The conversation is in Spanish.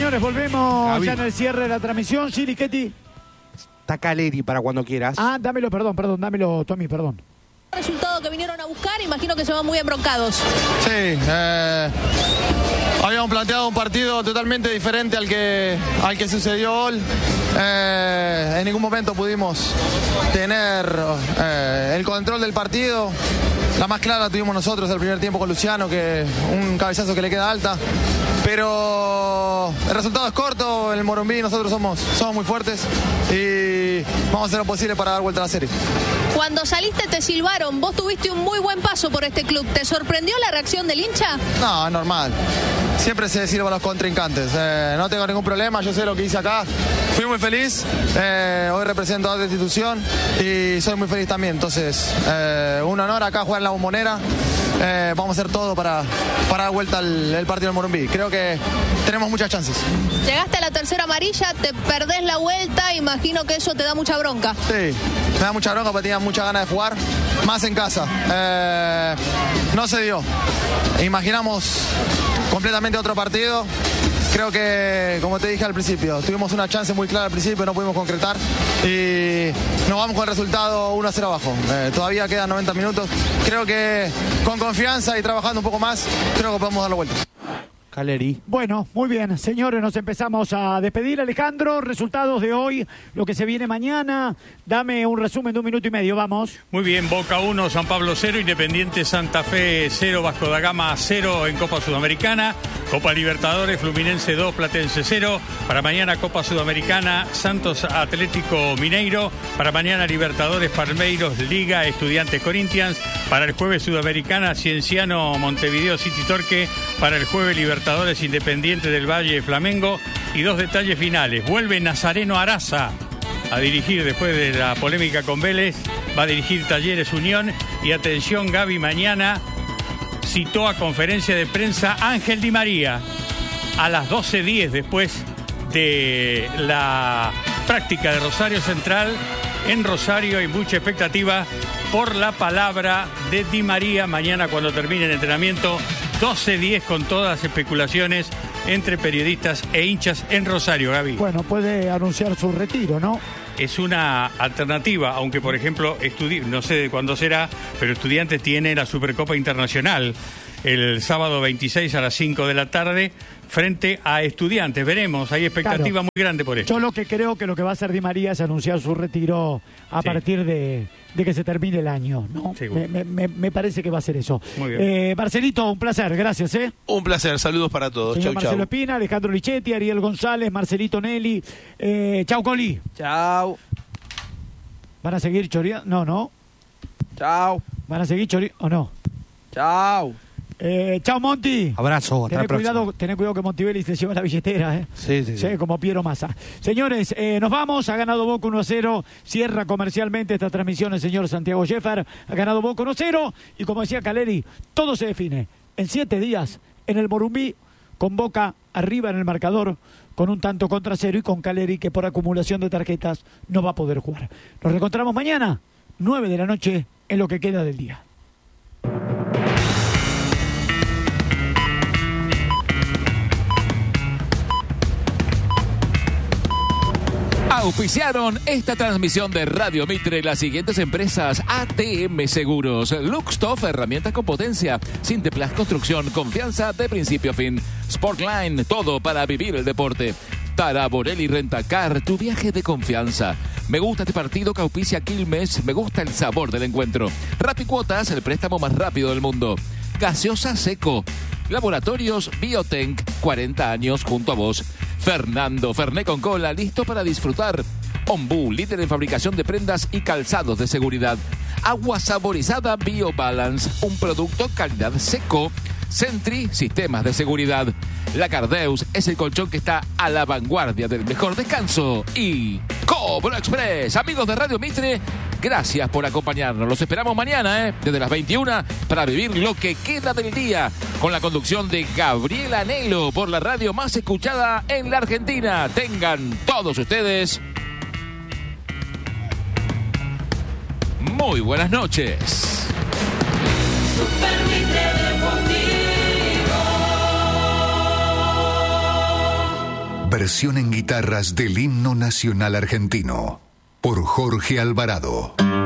Señores, volvemos Gaby. ya en el cierre de la transmisión. Sí, Lichetti. Está Caleri para cuando quieras. Ah, dámelo, perdón, dámelo, Tommy, perdón. Resultado que vinieron a buscar, imagino que se van muy embroncados. Sí, habíamos planteado un partido totalmente diferente al que sucedió hoy. En ningún momento pudimos tener el control del partido. La más clara tuvimos nosotros el primer tiempo con Luciano, que un cabezazo que le queda alta. Pero el resultado es corto, en el Morumbí nosotros somos muy fuertes y vamos a hacer lo posible para dar vuelta a la serie. Cuando saliste te silbaron, vos tuviste un muy buen paso por este club. ¿Te sorprendió la reacción del hincha? No, es normal. Siempre se sirve a los contrincantes. No tengo ningún problema, yo sé lo que hice acá. Fui muy feliz. Hoy represento a otra institución y soy muy feliz también. Entonces, un honor acá jugar en la Bombonera. Vamos a hacer todo para dar vuelta el partido del Morumbí. Creo que tenemos muchas chances. Llegaste a la tercera amarilla, te perdés la vuelta, imagino que eso te da mucha bronca. Sí, me da mucha bronca porque tenía muchas ganas de jugar, más en casa. No se dio. Imaginamos completamente otro partido. Creo que, como te dije al principio, tuvimos una chance muy clara al principio, no pudimos concretar y nos vamos con el resultado 1-0 abajo. Todavía quedan 90 minutos. Creo que con confianza y trabajando un poco más, creo que podemos dar la vuelta. Caleri. Bueno, muy bien, señores, nos empezamos a despedir. Alejandro, resultados de hoy, lo que se viene mañana. Dame un resumen de 1 minuto y medio, vamos. Muy bien, Boca 1, San Pablo 0, Independiente Santa Fe 0, Vasco da Gama 0 en Copa Sudamericana, Copa Libertadores, Fluminense 2, Platense 0, para mañana Copa Sudamericana, Santos Atlético Mineiro, para mañana Libertadores, Palmeiros, Liga, Estudiantes Corinthians, para el jueves Sudamericana, Cienciano Montevideo City Torque, para el jueves Libertadores Independiente del Valle Flamengo y 2 detalles finales. Vuelve Nazareno Araza a dirigir después de la polémica con Vélez, va a dirigir Talleres Unión y atención Gaby, mañana citó a conferencia de prensa Ángel Di María a las 12:10 después de la práctica de Rosario Central. En Rosario hay mucha expectativa por la palabra de Di María mañana cuando termine el entrenamiento. 12:10 con todas las especulaciones entre periodistas e hinchas en Rosario, Gaby. Bueno, puede anunciar su retiro, ¿no? Es una alternativa, aunque por ejemplo, no sé de cuándo será, pero Estudiantes tiene la Supercopa Internacional el sábado 26 a las 5 de la tarde frente a Estudiantes. Veremos, hay expectativa muy grande por eso. Yo lo que creo que lo que va a hacer Di María es anunciar su retiro a partir de que se termine el año, ¿no? Me parece que va a ser eso. Muy bien. Marcelito, un placer, gracias, ¿eh? Un placer, saludos para todos. Señor Chau, Marcelo chau. Espina, Alejandro Lichetti, Ariel González, Marcelito Nelly. Chau, Coli. Chau. ¿Van a seguir choreando? No. Chau. ¿Van a seguir choreando o no? Chau. Chao, Monti. Abrazo, hasta la próxima. Tené cuidado que Montivelli se lleva la billetera, ¿eh? Sí. Como Piero Massa. Señores, nos vamos. Ha ganado Boca 1-0. Cierra comercialmente esta transmisión el señor Santiago Scheffer. Ha ganado Boca 1-0. Y como decía Caleri, todo se define en 7 días en el Morumbí, con Boca arriba en el marcador, con un tanto contra 0 y con Caleri que por acumulación de tarjetas no va a poder jugar. Nos reencontramos mañana, 9 de la noche, en lo que queda del día. Auspiciaron esta transmisión de Radio Mitre las siguientes empresas: ATM Seguros, Luxtoff, herramientas con potencia, Sinteplas Construcción, confianza de principio a fin, Sportline, todo para vivir el deporte, Taraborelli Rentacar, tu viaje de confianza. Me gusta este partido que auspicia Quilmes, me gusta el sabor del encuentro. Rapicuotas, el préstamo más rápido del mundo. Gaseosa Seco, Laboratorios Biotenc, 40 años junto a vos. Fernando Fernet con cola, listo para disfrutar. Ombú, líder en fabricación de prendas y calzados de seguridad. Agua saborizada BioBalance, un producto calidad Seco. Sentry, sistemas de seguridad. La Cardeus es el colchón que está a la vanguardia del mejor descanso. Y Cobro Express, amigos de Radio Mitre, gracias por acompañarnos. Los esperamos mañana, desde las 21, para vivir lo que queda del día, con la conducción de Gabriela Anelo por la radio más escuchada en la Argentina. Tengan todos ustedes muy buenas noches. Versión en guitarras del himno nacional argentino por Jorge Alvarado.